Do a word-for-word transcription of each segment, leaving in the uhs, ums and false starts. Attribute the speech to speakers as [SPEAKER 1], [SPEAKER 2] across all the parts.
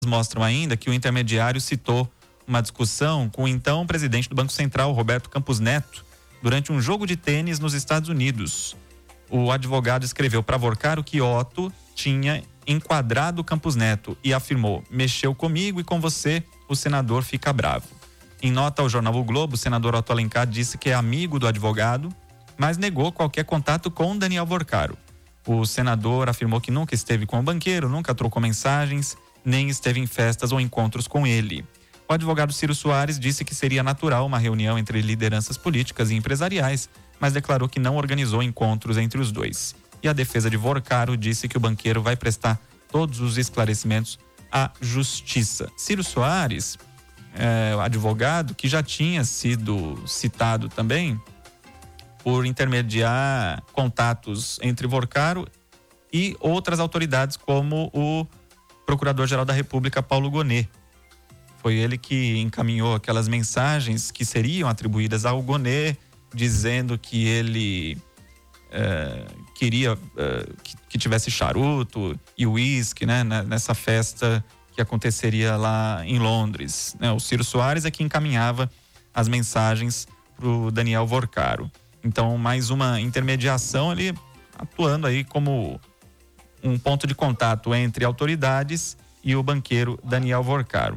[SPEAKER 1] mostram ainda que o intermediário citou uma discussão com o então presidente do Banco Central, Roberto Campos Neto, durante um jogo de tênis nos Estados Unidos. O advogado escreveu para Vorcaro que Otto tinha enquadrado Campos Neto e afirmou: mexeu comigo e com você, o senador fica bravo. Em nota ao jornal O Globo, o senador Otto Alencar disse que é amigo do advogado, mas negou qualquer contato com Daniel Vorcaro. O senador afirmou que nunca esteve com o banqueiro, nunca trocou mensagens, nem esteve em festas ou encontros com ele. O advogado Ciro Soares disse que seria natural uma reunião entre lideranças políticas e empresariais, mas declarou que não organizou encontros entre os dois. E a defesa de Vorcaro disse que o banqueiro vai prestar todos os esclarecimentos à justiça. Ciro Soares, é, advogado que já tinha sido citado também por intermediar contatos entre Vorcaro e outras autoridades, como o Procurador-Geral da República, Paulo Gonet. Foi ele que encaminhou aquelas mensagens que seriam atribuídas ao Gonet, dizendo que ele é, queria é, que, que tivesse charuto e uísque, né, nessa festa que aconteceria lá em Londres. O Ciro Soares é que encaminhava as mensagens para o Daniel Vorcaro. Então, mais uma intermediação, ele atuando aí como um ponto de contato entre autoridades e o banqueiro Daniel Vorcaro.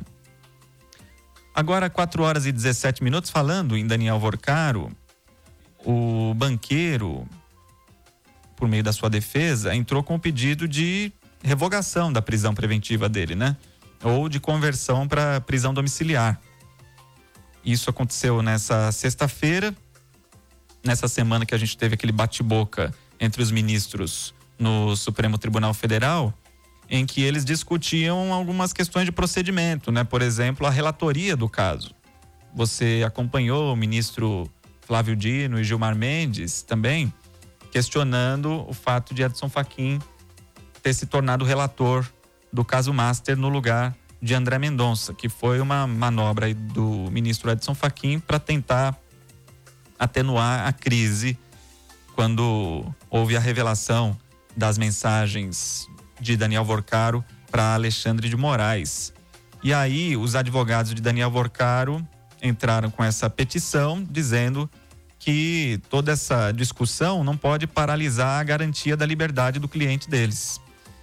[SPEAKER 1] Agora, quatro horas e dezessete minutos, falando em Daniel Vorcaro, o banqueiro, por meio da sua defesa, entrou com o pedido de revogação da prisão preventiva dele, né? Ou de conversão para prisão domiciliar. Isso aconteceu nessa sexta-feira, nessa semana que a gente teve aquele bate-boca entre os ministros no Supremo Tribunal Federal, em que eles discutiam algumas questões de procedimento, né? Por exemplo, a relatoria do caso. Você acompanhou o ministro Flávio Dino e Gilmar Mendes também, questionando o fato de Edson Fachin ter se tornado relator do caso Master no lugar de André Mendonça, que foi uma manobra aí do ministro Edson Fachin para tentar atenuar a crise quando houve a revelação das mensagens de Daniel Vorcaro para Alexandre de Moraes. E aí os advogados de Daniel Vorcaro entraram com essa petição dizendo que toda essa discussão não pode paralisar a garantia da liberdade do cliente deles.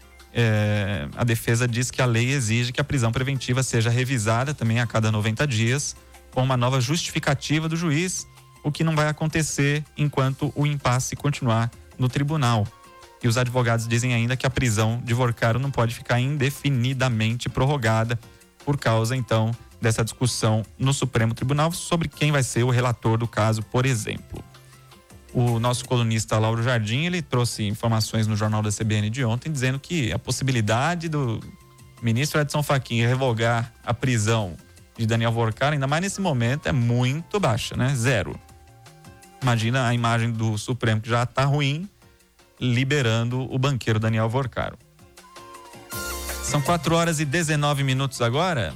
[SPEAKER 1] É, a defesa diz que a lei exige que a prisão preventiva seja revisada também a cada noventa dias com uma nova justificativa do juiz, o que não vai acontecer enquanto o impasse continuar no tribunal. E os advogados dizem ainda que a prisão de Vorcaro não pode ficar indefinidamente prorrogada por causa, então, dessa discussão no Supremo Tribunal sobre quem vai ser o relator do caso, por exemplo. O nosso colunista Lauro Jardim, ele trouxe informações no Jornal da C B N de ontem, dizendo que a possibilidade do ministro Edson Fachin revogar a prisão de Daniel Vorcaro, ainda mais nesse momento, é muito baixa, né? Zero. Imagina a imagem do Supremo, que já está ruim, liberando o banqueiro Daniel Vorcaro. São quatro horas e dezenove minutos agora.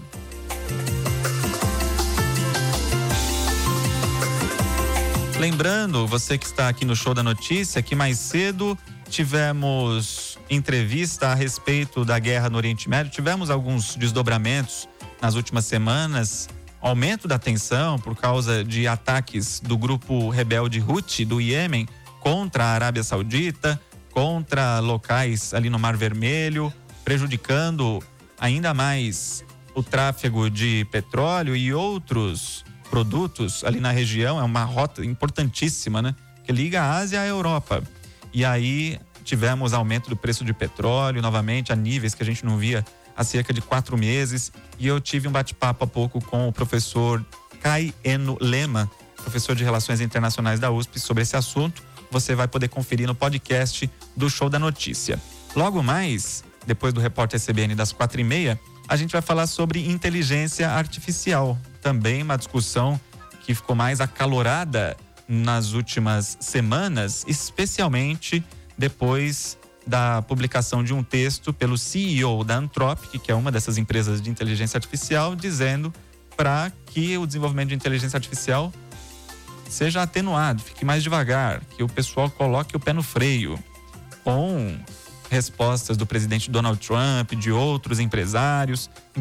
[SPEAKER 1] Lembrando, você que está aqui no Show da Notícia, que mais cedo tivemos entrevista a respeito da guerra no Oriente Médio, tivemos alguns desdobramentos nas últimas semanas, aumento da tensão por causa de ataques do grupo rebelde Houthi do Iêmen contra a Arábia Saudita, contra locais ali no Mar Vermelho, prejudicando ainda mais o tráfego de petróleo e outros produtos ali na região. É uma rota importantíssima, né? Que liga a Ásia à Europa. E aí tivemos aumento do preço de petróleo novamente a níveis que a gente não via há cerca de quatro meses. E eu tive um bate-papo há pouco com o professor Kai Eno Lema, professor de Relações Internacionais da U S P, sobre esse assunto. Você vai poder conferir no podcast do Show da Notícia. Logo mais, depois do repórter C B N das quatro e meia, a gente vai falar sobre inteligência artificial. Também uma discussão que ficou mais acalorada nas últimas semanas, especialmente depois da publicação de um texto pelo C E O da Anthropic, que é uma dessas empresas de inteligência artificial, dizendo para que o desenvolvimento de inteligência artificial seja atenuado, fique mais devagar, que o pessoal coloque o pé no freio, com respostas do presidente Donald Trump, de outros empresários.